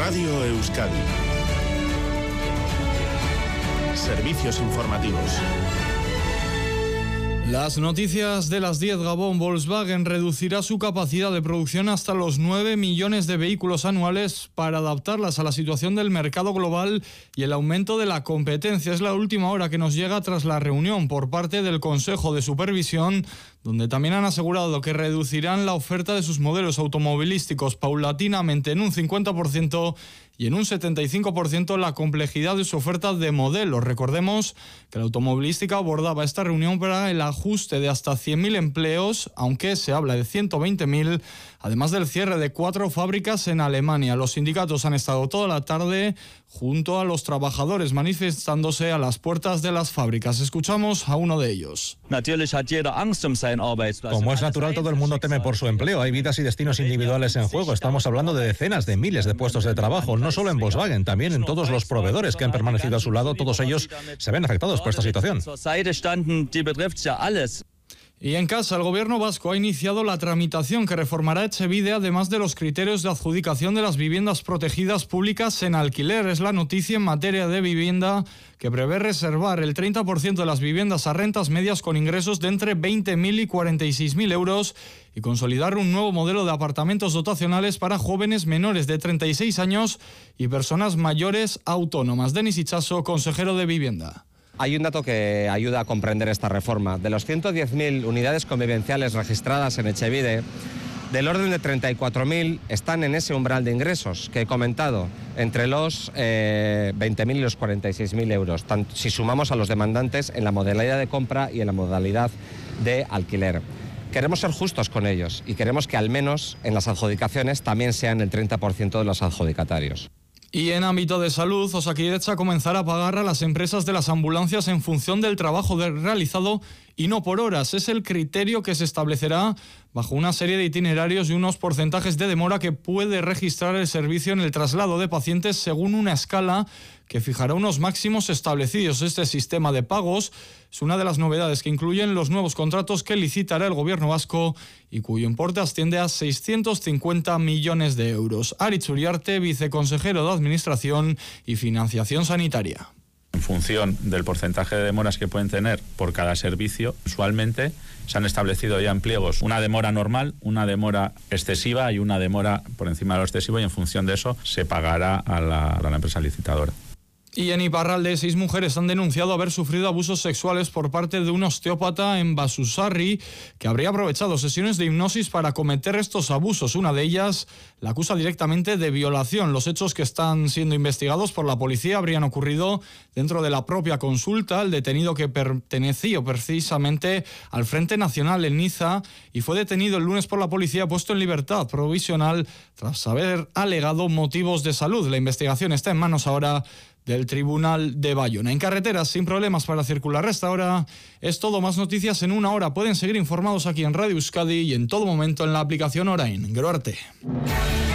Radio Euskadi. Servicios informativos. Las noticias de las 10. Gabón. Volkswagen reducirá su capacidad de producción hasta los 9 millones de vehículos anuales para adaptarlas a la situación del mercado global y el aumento de la competencia. Es la última hora que nos llega tras la reunión por parte del Consejo de Supervisión, donde también han asegurado que reducirán la oferta de sus modelos automovilísticos paulatinamente en un 50% y en un 75% la complejidad de su oferta de modelos. Recordemos que la automovilística abordaba esta reunión para el ajuste de hasta 100.000 empleos, aunque se habla de 120.000, además del cierre de 4 fábricas en Alemania. Los sindicatos han estado toda la tarde junto a los trabajadores manifestándose a las puertas de las fábricas. Escuchamos a uno de ellos. Como es natural, todo el mundo teme por su empleo. Hay vidas y destinos individuales en juego. Estamos hablando de decenas de miles de puestos de trabajo, no solo en Volkswagen, también en todos los proveedores que han permanecido a su lado. Todos ellos se ven afectados por esta situación. Y en casa, el gobierno vasco ha iniciado la tramitación que reformará Etxebide, además de los criterios de adjudicación de las viviendas protegidas públicas en alquiler. Es la noticia en materia de vivienda que prevé reservar el 30% de las viviendas a rentas medias con ingresos de entre 20.000 y 46.000 euros y consolidar un nuevo modelo de apartamentos dotacionales para jóvenes menores de 36 años y personas mayores autónomas. Denis Itxaso, consejero de Vivienda. Hay un dato que ayuda a comprender esta reforma. De los 110.000 unidades convivenciales registradas en Etxebide, del orden de 34.000 están en ese umbral de ingresos que he comentado, entre los 20.000 y los 46.000 euros, si sumamos a los demandantes en la modalidad de compra y en la modalidad de alquiler. Queremos ser justos con ellos y queremos que al menos en las adjudicaciones también sean el 30% de los adjudicatarios. Y en ámbito de salud, Osakidetza comenzará a pagar a las empresas de las ambulancias en función del trabajo realizado y no por horas. Es el criterio que se establecerá bajo una serie de itinerarios y unos porcentajes de demora que puede registrar el servicio en el traslado de pacientes según una escala que fijará unos máximos establecidos. Este sistema de pagos es una de las novedades que incluyen los nuevos contratos que licitará el gobierno vasco y cuyo importe asciende a 650 millones de euros. Aritz Uriarte, viceconsejero de Administración y Financiación Sanitaria. En función del porcentaje de demoras que pueden tener por cada servicio, usualmente se han establecido ya en pliegos una demora normal, una demora excesiva y una demora por encima de lo excesivo, y en función de eso se pagará a la empresa licitadora. Y en Iparralde, 6 mujeres han denunciado haber sufrido abusos sexuales por parte de un osteópata en Basusarri que habría aprovechado sesiones de hipnosis para cometer estos abusos. Una de ellas la acusa directamente de violación. Los hechos que están siendo investigados por la policía habrían ocurrido dentro de la propia consulta. El detenido, que pertenecía precisamente al Frente Nacional en Niza y fue detenido el lunes por la policía, puesto en libertad provisional tras haber alegado motivos de salud. La investigación está en manos ahora del Tribunal de Bayona. En carreteras, sin problemas para circular hasta ahora. Es todo. Más noticias en una hora. Pueden seguir informados aquí en Radio Euskadi y en todo momento en la aplicación Orain. Gero arte.